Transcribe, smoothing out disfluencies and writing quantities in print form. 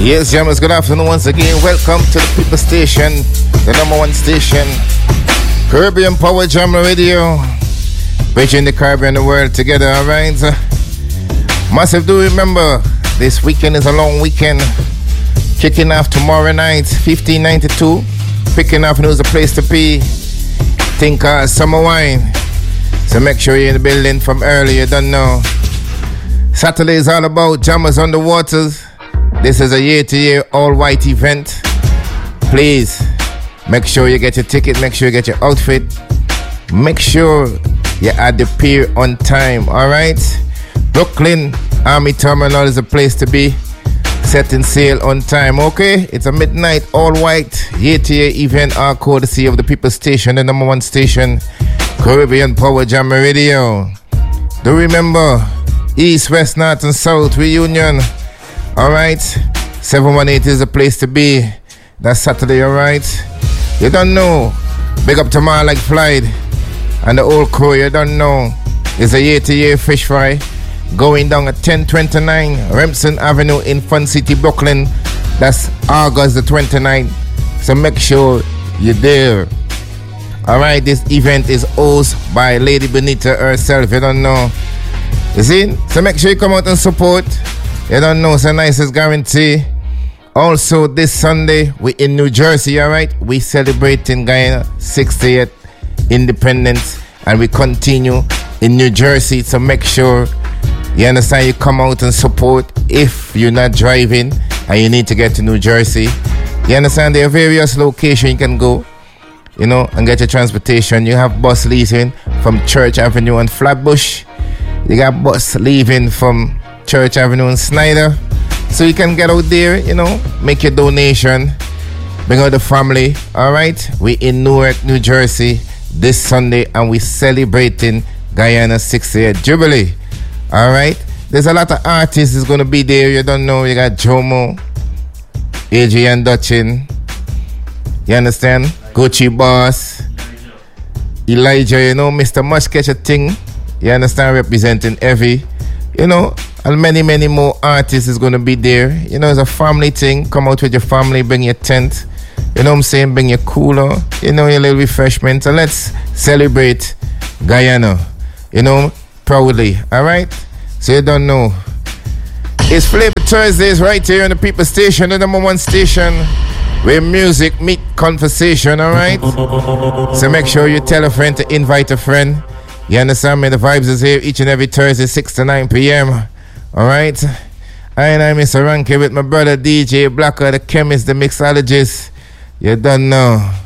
Yes, jammers, good afternoon once again. Welcome to the People Station, the number one station, Caribbean Power Jam Radio, bridging the Caribbean and the world together, alright? Massive, do remember, this weekend is a long weekend. Kicking off tomorrow night, 1592. Picking Avenue is a place to be. Think summer wine. So make sure you're in the building from early, you don't know. Saturday is all about jammers on the waters. This is a year-to-year all-white event. Please, make sure you get your ticket, make sure you get your outfit. Make sure you're at the pier on time, alright? Brooklyn Army Terminal is a place to be. Setting sail on time, okay? It's a midnight, all-white, year-to-year event, all courtesy of the People Station, the number one station, Caribbean Power Jam Radio. Do remember, East, West, North, and South reunion. Alright, 718 is a place to be. That's Saturday, alright? You don't know. Big up to Mark like Floyd and the old crew, you don't know. It's a year-to-year fish fry going down at 1029 Remsen Avenue in Fun City, Brooklyn. That's August the 29th. So make sure you're there. Alright, this event is hosted by Lady Benita herself, you don't know. You see? So make sure you come out and support. You don't know, so nice is guarantee. Also, this Sunday, we in New Jersey, alright? We celebrating Guyana 60th independence, and we continue in New Jersey. So make sure, you understand, you come out and support if you're not driving and you need to get to New Jersey. You understand, there are various locations you can go, you know, and get your transportation. You have bus leaving from Church Avenue and Flatbush. You got bus leaving from Church Avenue and Snyder. So you can get out there, you know, make your donation, bring out the family, alright? We in Newark, New Jersey this Sunday, and we celebrating Guyana 60th Jubilee, alright? There's a lot of artists is going to be there, you don't know. You got Jomo, Adrian Dutchin, you understand? Gucci Boss, Elijah, you know, Mr. Much Catch a Thing, you understand, representing Evie, you know, and many, many more artists is going to be there. You know, it's a family thing. Come out with your family, bring your tent. You know what I'm saying? Bring your cooler, you know, your little refreshment. And let's celebrate Guyana, you know, proudly. All right? So you don't know. It's Flavor Thursdays right here on the People Station, the number one station, where music meet conversation, all right? So make sure you tell a friend to invite a friend. You understand me? The vibes is here each and every Thursday, 6 to 9 p.m., alright? I'm Mr. Ranky with my brother DJ Blacker, the chemist, the mixologist. You don't know.